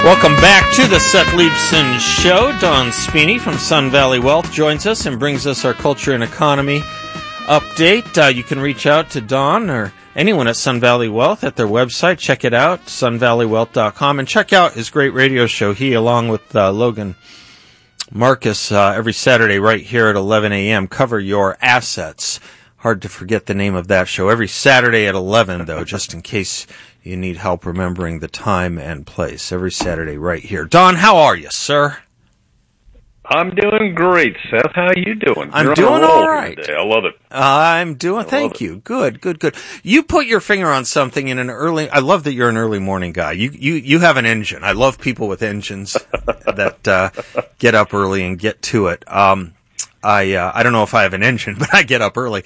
Welcome back to the Seth Leibsohn Show. Don Spini from Sun Valley Wealth joins us and brings us our culture and economy update. You can reach out to Don or anyone at Sun Valley Wealth at their website. Check it out, sunvalleywealth.com, and check out his great radio show. He, along with Logan Marcus, every Saturday right here at 11 a.m., Cover Your Assets. Hard to forget the name of that show. Every Saturday at 11, though, just in case you need help remembering the time and place. Every Saturday right here. Don, how are you, sir? I'm doing great, Seth. How are you doing? I'm doing all right. Today. I love it. Thank you. Good. You put your finger on something in an early, I love that you're an early morning guy. You have an engine. I love people with engines that get up early and get to it. I don't know if I have an engine, but I get up early.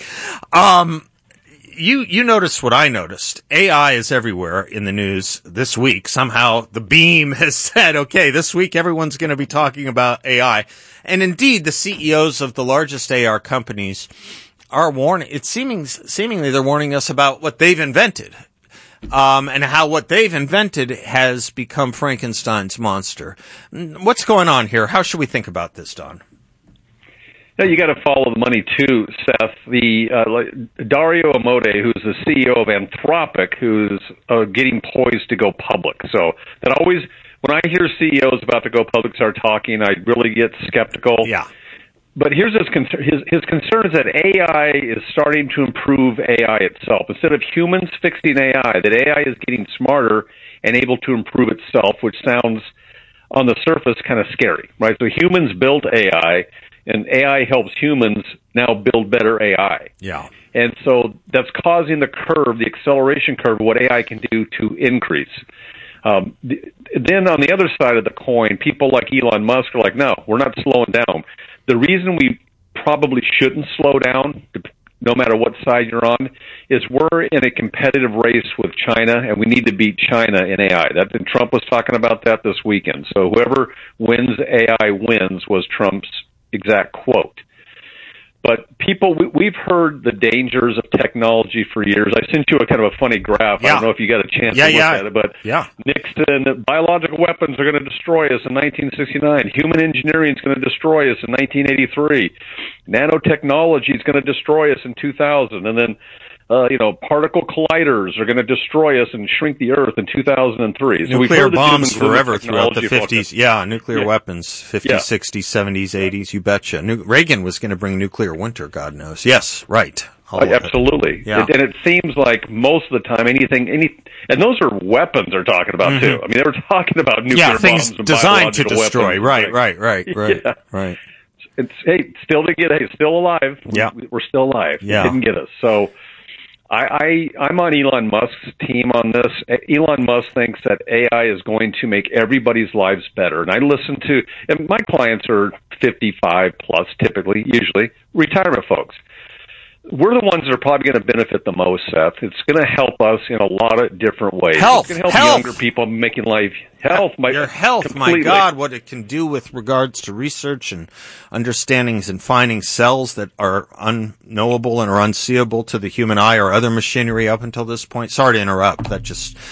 You noticed what I noticed. AI is everywhere in the news this week. Somehow the Beam has said, okay, this week everyone's going to be talking about AI. And indeed, the CEOs of the largest AR companies are warning, it's seemingly they're warning us about what they've invented. And how what they've invented has become Frankenstein's monster. What's going on here? How should we think about this, Don? Now, you got to follow the money too, Seth. Dario Amodei, who's the CEO of Anthropic, who's getting poised to go public. So that always, when I hear CEOs about to go public start talking, I really get skeptical. Yeah. But here's his concern. His concern is that AI is starting to improve AI itself. Instead of humans fixing AI, that AI is getting smarter and able to improve itself, which sounds on the surface kind of scary, right? So humans built AI, and AI helps humans now build better AI. Yeah. And so that's causing the acceleration curve of what AI can do to increase. Then on the other side of the coin, people like Elon Musk are like, no, we're not slowing down. The reason we probably shouldn't slow down, no matter what side you're on, is we're in a competitive race with China, and we need to beat China in AI. And Trump was talking about that this weekend. So whoever wins AI wins was Trump's exact quote. But we've heard the dangers of technology for years. I sent you a kind of a funny graph. Yeah. I don't know if you got a chance to look at it, but yeah. Nixon, biological weapons are going to destroy us in 1969. Human engineering is going to destroy us in 1983. Nanotechnology is going to destroy us in 2000. And then particle colliders are going to destroy us and shrink the Earth in 2003. So nuclear bombs forever throughout the 50s. Focus. Yeah, nuclear weapons, 50s, 60s, 70s, 80s, you betcha. Reagan was going to bring nuclear winter, God knows. Yes, right. Absolutely. Yeah. And it seems like most of the time and those are weapons they're talking about too. I mean, they were talking about nuclear things bombs and designed to biological destroy. weapons. Right. It's still alive. Yeah. We're still alive. Yeah. It didn't get us. So I'm on Elon Musk's team on this. Elon Musk thinks that AI is going to make everybody's lives better. And and my clients are 55 plus, usually, retirement folks. We're the ones that are probably going to benefit the most, Seth. It's going to help us in a lot of different ways. Health. It's going to help younger people making life. Your health, completely. my God, what it can do with regards to research and understandings and finding cells that are unknowable and are unseeable to the human eye or other machinery up until this point. Sorry to interrupt. That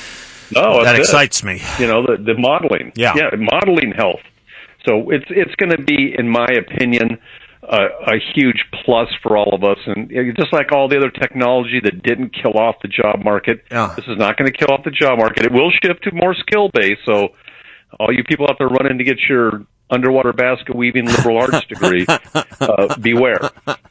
excites me. The modeling. Yeah, modeling health. So it's going to be, in my opinion, a huge plus for all of us. And just like all the other technology that didn't kill off the job market, This is not going to kill off the job market. It will shift to more skill-based. So all you people out there running to get your underwater basket weaving liberal arts degree, beware.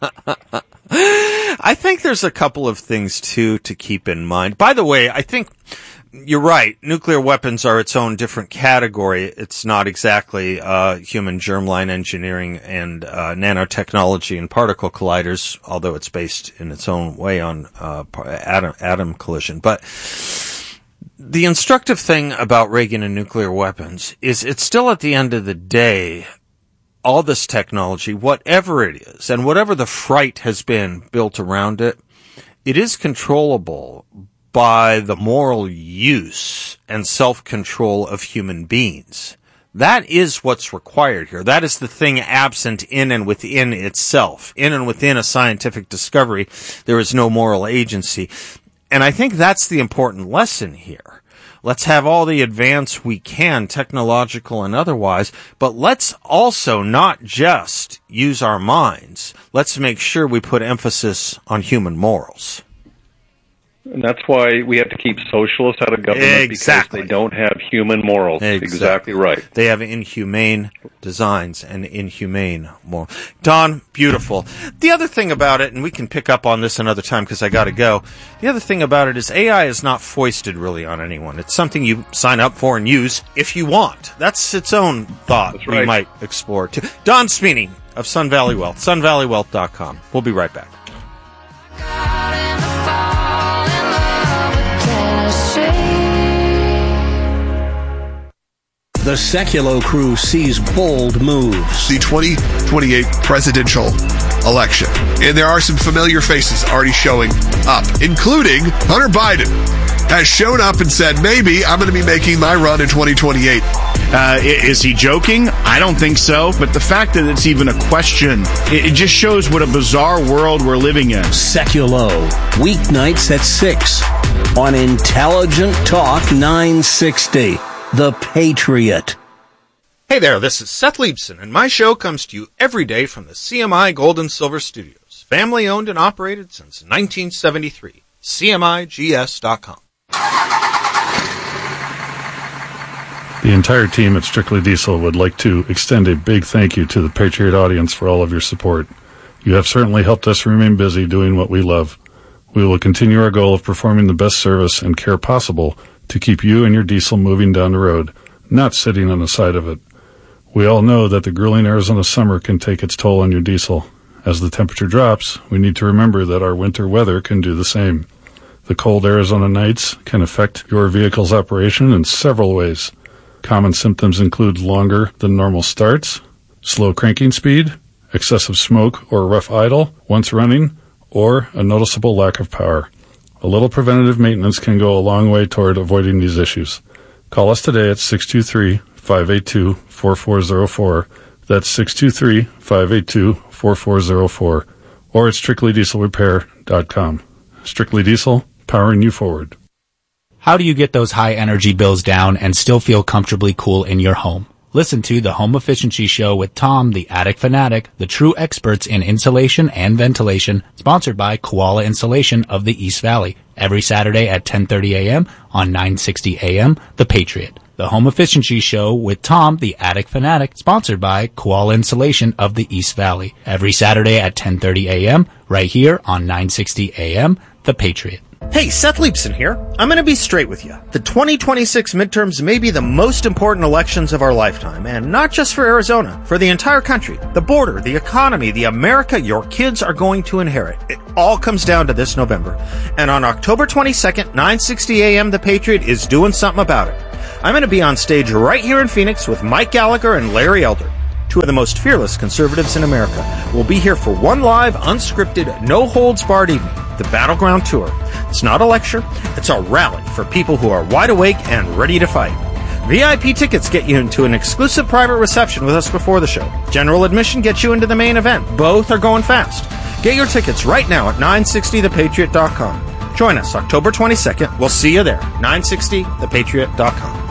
I think there's a couple of things, too, to keep in mind. By the way, I think you're right. Nuclear weapons are its own different category. It's not exactly human germline engineering and nanotechnology and particle colliders, although it's based in its own way on atom collision. But the instructive thing about Reagan and nuclear weapons is it's still, at the end of the day, all this technology, whatever it is, and whatever the fright has been built around it, it is controllable by the moral use and self-control of human beings. That is what's required here. That is the thing absent in and within itself. In and within a scientific discovery, there is no moral agency. And I think that's the important lesson here. Let's have all the advance we can, technological and otherwise, but let's also not just use our minds. Let's make sure we put emphasis on human morals. And that's why we have to keep socialists out of government, because they don't have human morals. Exactly right. They have inhumane designs and inhumane morals. Don, beautiful. The other thing about it, and we can pick up on this another time because I got to go. The other thing about it is AI is not foisted really on anyone. It's something you sign up for and use if you want. That's its own thought we might explore too. Don Sweeney of Sun Valley Wealth, sunvalleywealth.com. We'll be right back. The Sekulow crew sees bold moves. The 2028 presidential election. And there are some familiar faces already showing up, including Hunter Biden has shown up and said, maybe I'm going to be making my run in 2028. Is he joking? I don't think so. But the fact that it's even a question, it just shows what a bizarre world we're living in. Sekulow, weeknights at 6 on Intelligent Talk 960. The Patriot. Hey there, this is Seth Leibson, and my show comes to you every day from the CMI Gold and Silver Studios. Family owned and operated since 1973. CMIGS.com. The entire team at Strictly Diesel would like to extend a big thank you to the Patriot audience for all of your support. You have certainly helped us remain busy doing what we love. We will continue our goal of performing the best service and care possible to keep you and your diesel moving down the road, not sitting on the side of it. We all know that the grueling Arizona summer can take its toll on your diesel. As the temperature drops, we need to remember that our winter weather can do the same. The cold Arizona nights can affect your vehicle's operation in several ways. Common symptoms include longer than normal starts, slow cranking speed, excessive smoke or rough idle once running, or a noticeable lack of power. A little preventative maintenance can go a long way toward avoiding these issues. Call us today at 623-582-4404. That's 623-582-4404. Or at strictlydieselrepair.com. Strictly Diesel, powering you forward. How do you get those high energy bills down and still feel comfortably cool in your home? Listen to the Home Efficiency Show with Tom, the Attic Fanatic, the true experts in insulation and ventilation, sponsored by Koala Insulation of the East Valley, every Saturday at 10:30 a.m. on 960 a.m. The Patriot. The Home Efficiency Show with Tom, the Attic Fanatic, sponsored by Koala Insulation of the East Valley, every Saturday at 10:30 a.m. right here on 960 a.m. The Patriot. Hey, Seth Leibson here. I'm going to be straight with you. The 2026 midterms may be the most important elections of our lifetime, and not just for Arizona, for the entire country, the border, the economy, the America your kids are going to inherit. It all comes down to this November. And on October 22nd, 9:60 a.m., The Patriot is doing something about it. I'm going to be on stage right here in Phoenix with Mike Gallagher and Larry Elder, two of the most fearless conservatives in America. We'll be here for one live, unscripted, no-holds-barred evening, the Battleground Tour. It's not a lecture, it's a rally for people who are wide awake and ready to fight. VIP tickets get you into an exclusive private reception with us before the show. General admission gets you into the main event. Both are going fast. Get your tickets right now at 960thepatriot.com. Join us October 22nd. We'll see you there. 960thepatriot.com.